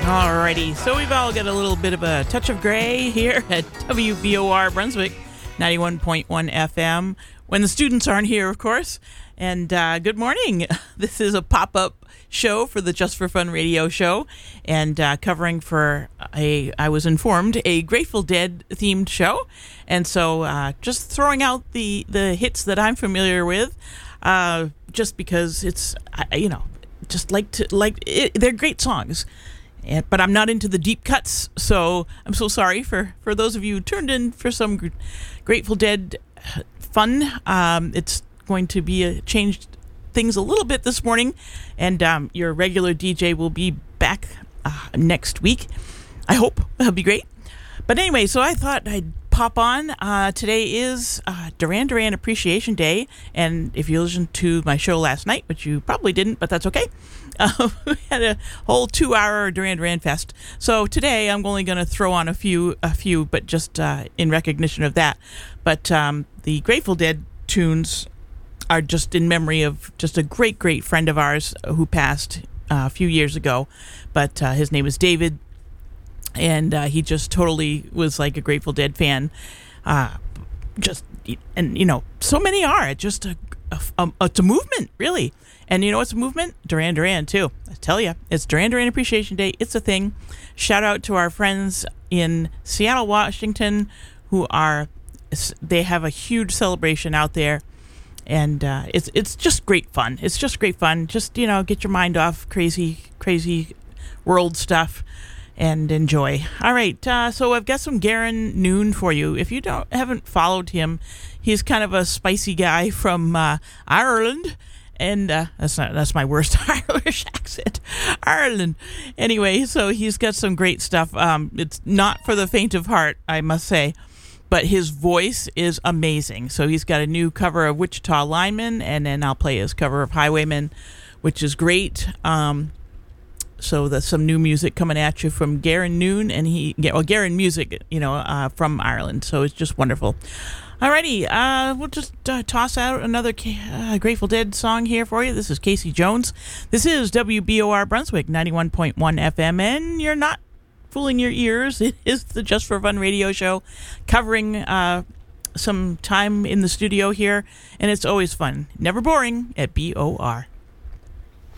Alrighty, so we've all got a little bit of a touch of gray here at WBOR Brunswick, 91.1 FM, when the students aren't here, of course. And good morning. This is a pop-up show for the Just for Fun radio show, and covering for I was informed, a Grateful Dead themed show. And so just throwing out the hits that I'm familiar with, just because it's, they're great songs. But I'm not into the deep cuts, so I'm so sorry for those of you who tuned in for some Grateful Dead fun. It's going to be changed things a little bit this morning, and your regular DJ will be back next week. I hope. That'll be great. But anyway, so I thought I'd pop on. Today is Duran Duran Appreciation Day, and if you listened to my show last night, which you probably didn't, but that's okay, we had a whole 2-hour Duran Duran fest. So today I'm only going to throw on a few, but just in recognition of that. But the Grateful Dead tunes are just in memory of just a great friend of ours who passed a few years ago. But his name is David, and he just totally was like a Grateful Dead fan. So many are. It's just it's a movement, really. And you know what's a movement? Duran Duran, too. I tell you, it's Duran Duran Appreciation Day. It's a thing. Shout out to our friends in Seattle, Washington, they have a huge celebration out there. And it's just great fun. It's just great fun. Just, get your mind off crazy world stuff and enjoy. All right, so I've got some Garen Noon for you. If you haven't followed him, he's kind of a spicy guy from Ireland. And that's my worst Irish accent. Ireland. Anyway, so he's got some great stuff. It's not for the faint of heart, I must say. But his voice is amazing. So he's got a new cover of Wichita Lineman, and then I'll play his cover of Highwayman, which is great. So there's some new music coming at you from Garen Noon, and Garen Music, from Ireland. So it's just wonderful. Alrighty, we'll just toss out another Grateful Dead song here for you. This is Casey Jones. This is WBOR Brunswick, 91.1 FM, and you're not fooling your ears. It is the Just for Fun radio show covering some time in the studio here, and it's always fun. Never boring at BOR.